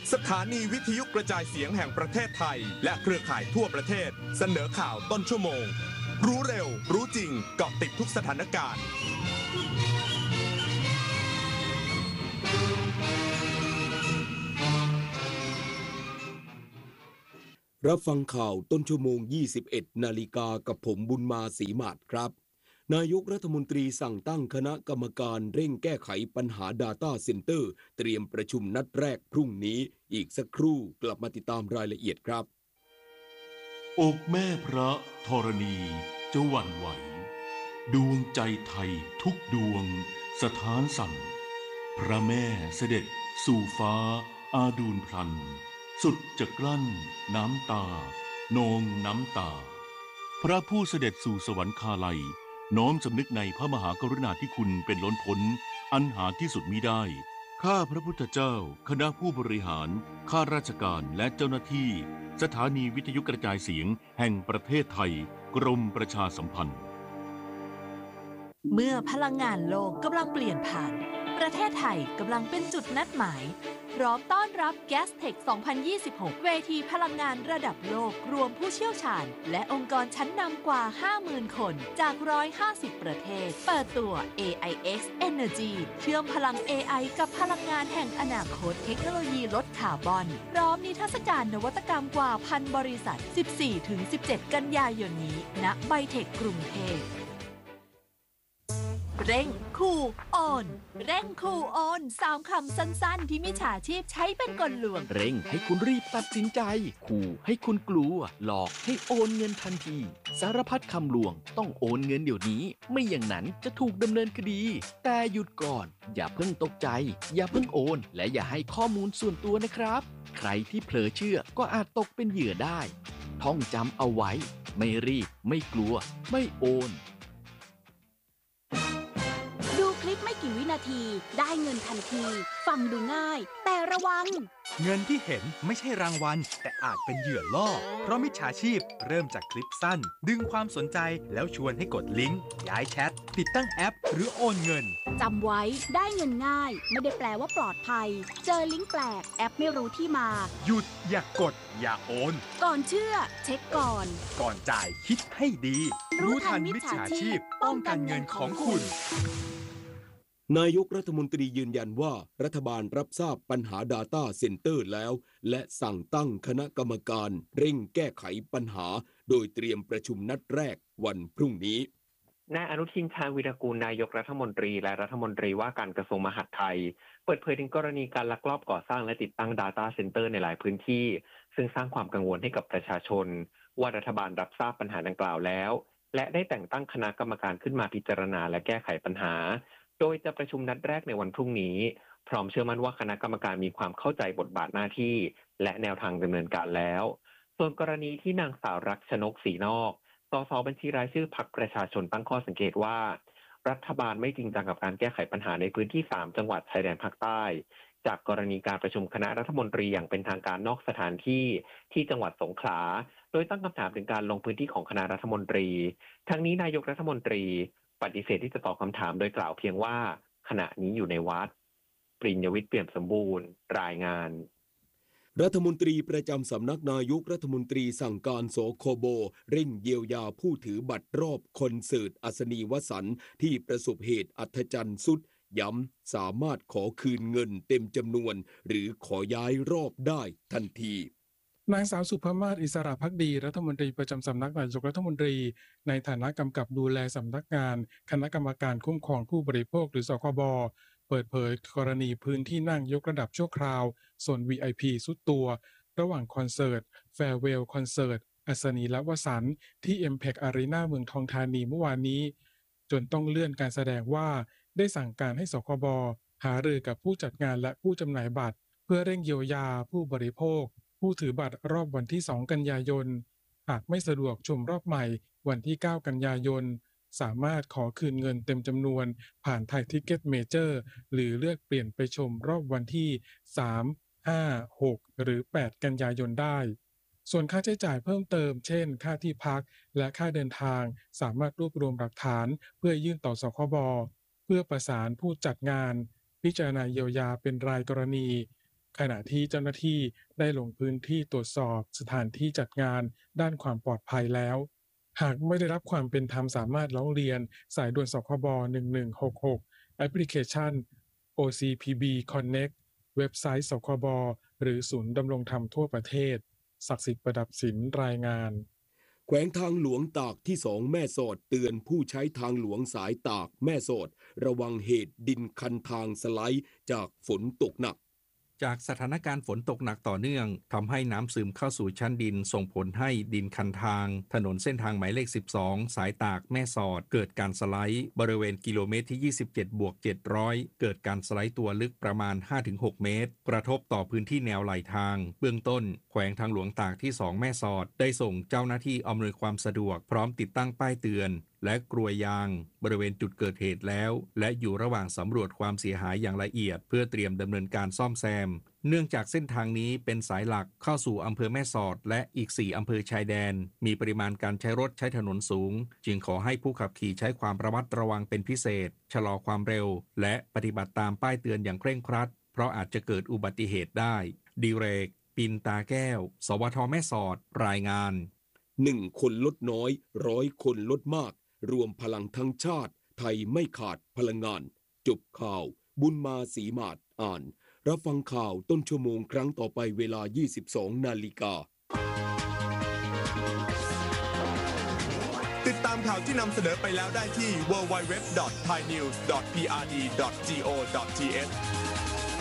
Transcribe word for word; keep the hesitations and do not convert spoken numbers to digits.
สถานีวิทยุกระจายเสียงแห่งประเทศไทยและเครือข่ายทั่วประเทศเสนอข่าวต้นชั่วโมงรู้เร็วรู้จริงเกาะติดทุกสถานการณ์รับฟังข่าวต้นชั่วโมง ยี่สิบเอ็ด นาฬิกากับผมบุญมาศรีมาศครับนายกรัฐมนตรีสั่งตั้งคณะกรรมการเร่งแก้ไขปัญหา Data Center เตรียมประชุมนัดแรกพรุ่งนี้อีกสักครู่กลับมาติดตามรายละเอียดครับอกแม่พระธรณีจะหวั่นไหวดวงใจไทยทุกดวงสถานสั่นพระแม่เสด็จสู่ฟ้าอาดูลพลันสุดจะกลั้นน้ำตานองน้ำตาพระผู้เสด็จสู่สวรรคาลัยน้อมสำนึกในพระมหากรุณาธิคุณเป็นล้นพ้นอันหาที่สุดมิได้ข้าพระพุทธเจ้าคณะผู้บริหารข้าราชการและเจ้าหน้าที่สถานีวิทยุกระจายเสียงแห่งประเทศไทยกรมประชาสัมพันธ์เมื่อพลังงานโลกกำลังเปลี่ยนผ่านประเทศไทยกำลังเป็นจุดนัดหมายพร้อมต้อนรับ Gastech สองพันยี่สิบหก เวทีพลังงานระดับโลกรวมผู้เชี่ยวชาญและองค์กรชั้นนำกว่า ห้าหมื่น คนจาก หนึ่งร้อยห้าสิบ ประเทศเปิดตัว เอ ไอ เอ็กซ์ Energy เชื่อมพลัง เอ ไอ กับพลังงานแห่งอนาคตเทคโนโลยีลดคาร์บอนพร้อมนิทรรศการนวัตกรรมกว่าพันบริษัท สิบสี่ถึงสิบเจ็ด กันยายนนี้ณไบเทคกรุงเทพเร่งคูโอนเร่งคูโอนสามคำสั้นๆที่มิจฉาชีพใช้เป็นกลลวงเร่งให้คุณรีบตัดสินใจขู่ให้คุณกลัวหลอกให้โอนเงินทันทีสารพัดคำลวงต้องโอนเงินเดี๋ยวนี้ไม่อย่างนั้นจะถูกดำเนินคดีแต่หยุดก่อนอย่าเพิ่งตกใจอย่าเพิ่งโอนและอย่าให้ข้อมูลส่วนตัวนะครับใครที่เผลอเชื่อก็อาจตกเป็นเหยื่อได้ท่องจำเอาไว้ไม่รีบไม่กลัวไม่โอนไม่กี่วินาทีได้เงินทันทีฟังดูง่ายแต่ระวังเงินที่เห็นไม่ใช่รางวัลแต่อาจเป็นเหยื่อล่อเพราะมิจฉาชีพเริ่มจากคลิปสั้นดึงความสนใจแล้วชวนให้กดลิงก์ย้ายแชทติดตั้งแอปหรือโอนเงินจำไว้ได้เงินง่ายไม่ได้แปลว่าปลอดภัยเจอลิงก์แปลกแอปไม่รู้ที่มาหยุดอย่ากดอย่าโอนก่อนเชื่อเช็คก่อนก่อนจ่ายคิดให้ดีรู้ทันมิจฉาชีพป้องกันเงินของคุณนายกรัฐมนตรียืนยันว่ารัฐบาลรับทราบปัญหา Data Center แล้วและสั่งตั้งคณะกรรมการเร่งแก้ไขปัญหาโดยเตรียมประชุมนัดแรกวันพรุ่งนี้นายอนุทินชาญวีรกูลนายกรัฐมนตรีและรัฐมนตรีว่าการกระทรวงมหาดไทยเปิดเผยถึงกรณีการลักลอบก่อสร้างและติดตั้ง Data Center ในหลายพื้นที่ซึ่งสร้างความกังวลให้กับประชาชนว่ารัฐบาลรับทราบปัญหาดังกล่าวแล้วและได้แต่งตั้งคณะกรรมการขึ้นมาพิจารณาและแก้ไขปัญหาโดยจะประชุมนัดแรกในวันพรุ่งนี้พร้อมเชื่อมั่นว่าคณะกรรมการมีความเข้าใจบทบาทหน้าที่และแนวทางดำเนินการแล้วส่วนกรณีที่นางสาวรักชนกศรีนอกสสบัญชีรายชื่อพรรคประชาชนตั้งข้อสังเกตว่ารัฐบาลไม่จริงจังกับการแก้ไขปัญหาในพื้นที่สามจังหวัดชายแดนภาคใต้จากกรณีการประชุมคณะรัฐมนตรีอย่างเป็นทางการนอกสถานที่ที่จังหวัดสงขลาโดยตั้งคำถามถึงการลงพื้นที่ของคณะรัฐมนตรีทั้งนี้นายกรัฐมนตรีปฏิเสธที่จะตอบคำถามโดยกล่าวเพียงว่าขณะนี้อยู่ในวัดปริญญวิทย์เปี่ยมสมบูรณ์รายงานรัฐมนตรีประจำสำนักนายกรัฐมนตรีสั่งการสคบเร่งเยียวยาผู้ถือบัตรรอบคอนเสิร์ตอัศนีวสันต์ที่ประสบเหตุอัศจรรย์สุดย้ำสามารถขอคืนเงินเต็มจำนวนหรือขอย้ายรอบได้ทันทีนางสาวสุภมาศอิสระภักดีรัฐมนตรีประจำสำนักนายกรัฐมนตรีในฐานะกำกับดูแลสำนักงานคณะกรรมการคุ้มครองผู้บริโภคหรือสคบเปิดเผยกรณีพื้นที่นั่งยกระดับชั่วคราวส่วน วี ไอ พี สุดตัวระหว่างคอนเสิร์ต Farewell Concert อัศนีวสันต์ที่ Impact Arena เมืองทองธานีเมื่อวานนี้จนต้องเลื่อนการแสดงว่าได้สั่งการให้สคบหารือกับผู้จัดงานและผู้จำหน่ายบัตรเพื่อเร่งเยียวยาผู้บริโภคผู้ถือบัตรรอบวันที่สองกันยายนหากไม่สะดวกชมรอบใหม่วันที่เก้ากันยายนสามารถขอคืนเงินเต็มจำนวนผ่านไทยทิกเก็ตเมเจอร์หรือเลือกเปลี่ยนไปชมรอบวันที่สาม ห้า หกหรือแปดกันยายนได้ส่วนค่าใช้จ่ายเพิ่มเติมเช่นค่าที่พักและค่าเดินทางสามารถรวบรวมหลักฐานเพื่อยื่นต่อสคบเพื่อประสานผู้จัดงานพิจารณาเยียวยาเป็นรายกรณีขณะที่เจ้าหน้าที่ได้ลงพื้นที่ตรวจสอบสถานที่จัดงานด้านความปลอดภัยแล้วหากไม่ได้รับความเป็นธรรมสามารถร้องเรียนสายด่วนสคบหนึ่งหนึ่งหกหกแอปพลิเคชัน โอ ซี พี บี Connect เว็บไซต์สคบหรือศูนย์ดำรงธรรมทั่วประเทศศักดิ์สิทธิ์ประดับศิลป์รายงานแขวงทางหลวงตากที่สองแม่สอดเตือนผู้ใช้ทางหลวงสายตากแม่สอดระวังเหตุดินคันทางสไลด์จากฝนตกหนักจากสถานการณ์ฝนตกหนักต่อเนื่องทำให้น้ำซึมเข้าสู่ชั้นดินส่งผลให้ดินคันทางถนนเส้นทางหมายเลขสิบสองสายตากแม่สอดเกิดการสไลด์บริเวณกิโลเมตรที่ยี่สิบเจ็ดบวกเจ็ดร้อยเกิดการสไลด์ตัวลึกประมาณ ห้าถึงหก เมตรกระทบต่อพื้นที่แนวไหลทางเบื้องต้นแขวงทางหลวงตากที่สองแม่สอดได้ส่งเจ้าหน้าที่อำนวยความสะดวกพร้อมติดตั้งป้ายเตือนและกลวยยางบริเวณจุดเกิดเหตุแล้วและอยู่ระหว่างสำรวจความเสียหายอย่างละเอียดเพื่อเตรียมดำเนินการซ่อมแซมเนื่องจากเส้นทางนี้เป็นสายหลักเข้าสู่อำเภอแม่สอดและอีกสี่อำเภอชายแดนมีปริมาณการใช้รถใช้ถนนสูงจึงขอให้ผู้ขับขี่ใช้ความระมัดระวังเป็นพิเศษชะลอความเร็วและปฏิบัติตามป้ายเตือนอย่างเคร่งครัดเพราะอาจจะเกิดอุบัติเหตุได้ดีเรกปินตาแก้วสวทแม่สอดรายงานหนึ่งคนลดน้อยร้อยคนลดมากรวมพลังทั้งชาติไทยไม่ขาดพลังงานจบข่าวบุญมาศรีมาศอ่านรับฟังข่าวต้นชั่วโมงครั้งต่อไปเวลา ยี่สิบสอง นาฬิกาติดตามข่าวที่นำเสนอไปแล้วได้ที่ ดับเบิลยู ดับเบิลยู ดับเบิลยู ดอท ไทยนิวส์ ดอท พี อาร์ ดี ดอท จี โอ ดอท ที เอช